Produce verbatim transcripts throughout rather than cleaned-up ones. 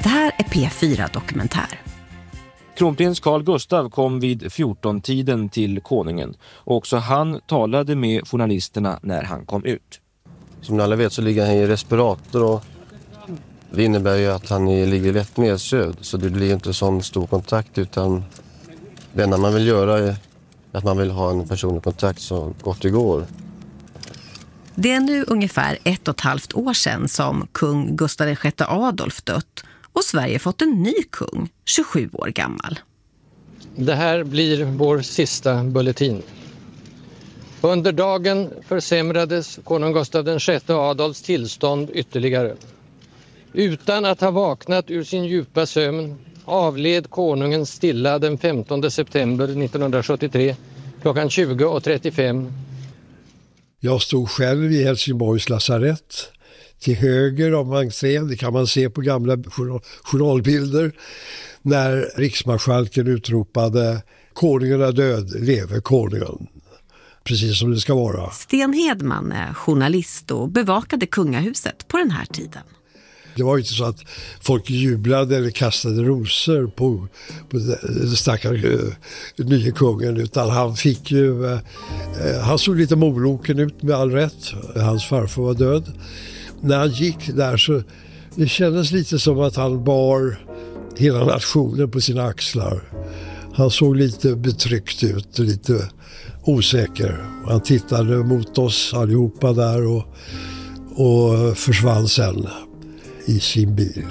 Det här är P fyra Dokumentär. Kronprins Carl Gustaf kom vid fjorton-tiden till konungen och också han talade med journalisterna när han kom ut. Som alla vet så ligger han i respirator och det innebär ju att han ligger lätt nedsövd, så det blir inte sån stor kontakt, utan det enda man vill göra är att man vill ha en personlig kontakt så gott det går. Det är nu ungefär ett och ett halvt år sedan som kung Gustav den sjätte Adolf dött och Sverige fått en ny kung, tjugosju år gammal. Det här blir vår sista bulletin. Under dagen försämrades konung Gustav den sjätte Adolfs tillstånd ytterligare. Utan att ha vaknat ur sin djupa sömn avled konungen stilla den femtonde september nittonhundrasjuttiotre klockan tjugo och trettiofem. Jag stod själv i Helsingborgs lasarett till höger om entrén, det kan man se på gamla journalbilder, när riksmarskalken utropade konungen är död, lever konungen. Precis som det ska vara. Sten Hedman är journalist och bevakade kungahuset på den här tiden. Det var inte så att folk jublade eller kastade rosor på, på den stackare uh, nya kungen, utan han fick ju uh, han såg lite moloken ut med all rätt. Hans farfar var död. När han gick där så det kändes lite som att han bar hela nationen på sina axlar. Han såg lite betryckt ut, lite osäker. Han tittade mot oss allihopa där och, och försvann sen i sin bil.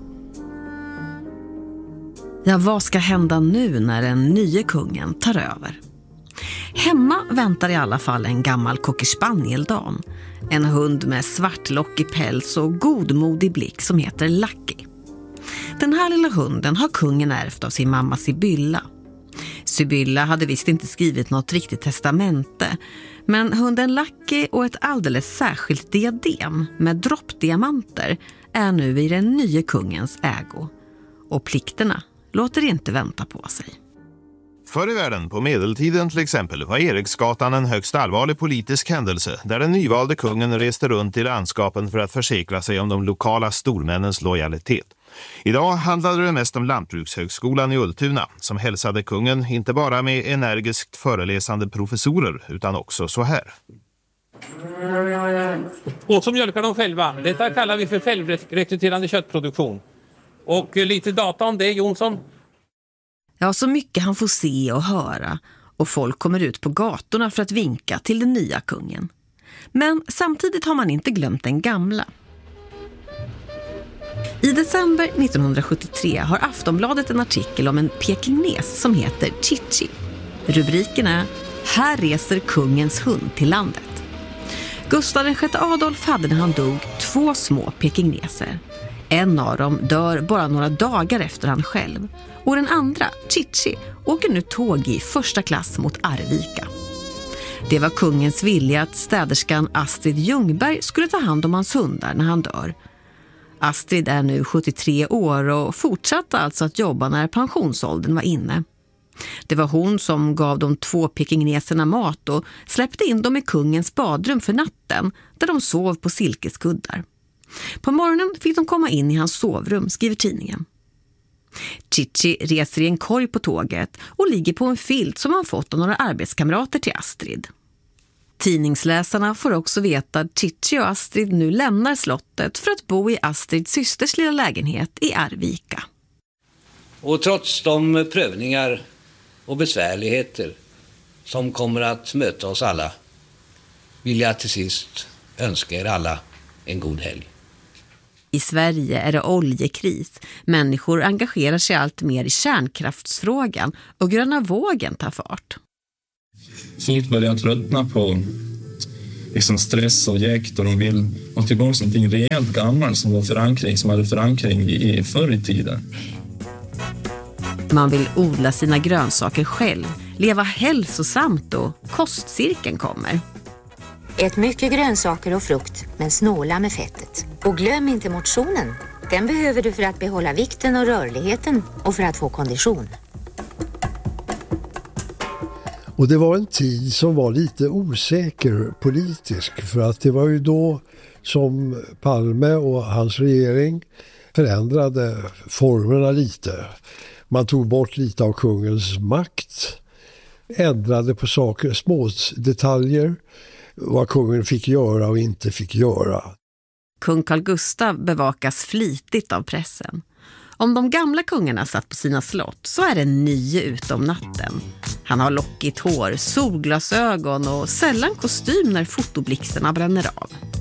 Ja, vad ska hända nu när den nya kungen tar över? Hemma väntar i alla fall en gammal cocker spaniel-dam. En hund med svartlockig päls och godmodig blick som heter Lucky. Den här lilla hunden har kungen ärvt av sin mamma Sibylla. Sibylla hade visst inte skrivit något riktigt testamente, men hunden Lucky och ett alldeles särskilt diadem med droppdiamanter är nu i den nya kungens ägo. Och plikterna låter inte vänta på sig. Förr i världen, på medeltiden till exempel, var Eriksgatan en högst allvarlig politisk händelse där den nyvalde kungen reste runt i landskapen för att försäkra sig om de lokala stormännens lojalitet. Idag handlade det mest om Lantbrukshögskolan i Ultuna som hälsade kungen inte bara med energiskt föreläsande professorer utan också så här. Och som mjölkar de själva. Detta kallar vi för självrekryterande köttproduktion. Och lite data om det, Jonsson. Ja, så mycket han får se och höra. Och folk kommer ut på gatorna för att vinka till den nya kungen. Men samtidigt har man inte glömt den gamla. I december nittonhundrasjuttiotre har Aftonbladet en artikel om en pekingnes som heter Chichi. Rubriken är "Här reser kungens hund till landet". Gustav den sjätte Adolf hade när han dog två små pekingneser. En av dem dör bara några dagar efter han själv. Och den andra, Chichi, åker nu tåg i första klass mot Arvika. Det var kungens vilja att städerskan Astrid Ljungberg skulle ta hand om hans hundar när han dör. Astrid är nu sjuttiotre år och fortsatte alltså att jobba när pensionsåldern var inne. Det var hon som gav de två pekingneserna mat och släppte in dem i kungens badrum för natten där de sov på silkeskuddar. På morgonen fick de komma in i hans sovrum, skriver tidningen. Chichi reser i en korg på tåget och ligger på en filt som han fått av några arbetskamrater till Astrid. Tidningsläsarna får också veta att Chichi och Astrid nu lämnar slottet för att bo i Astrids systers lilla lägenhet i Arvika. Och trots de prövningar och besvärligheter som kommer att möta oss alla vill jag till sist önska er alla en god helg. I Sverige är det oljekris. Människor engagerar sig allt mer i kärnkraftsfrågan och gröna vågen tar fart. Folk börjar tröttna på liksom stress och jäkt och de vill ha tillbaka någonting rejält gammalt som var förankring, som hade förankring i förr i tiden. Man vill odla sina grönsaker själv, leva hälsosamt och kostcirkeln kommer. Ät mycket grönsaker och frukt, men snåla med fettet. Och glöm inte motionen. Den behöver du för att behålla vikten och rörligheten och för att få kondition. Och det var en tid som var lite osäker politisk, för att det var ju då som Palme och hans regering förändrade formerna lite. Man tog bort lite av kungens makt, ändrade på saker, små detaljer, vad kungen fick göra och inte fick göra. Kung Carl Gustaf bevakas flitigt av pressen. Om de gamla kungarna satt på sina slott så är det nye ute om natten. Han har lockigt hår, solglasögon och sällan kostym när fotoblixtarna bränner av.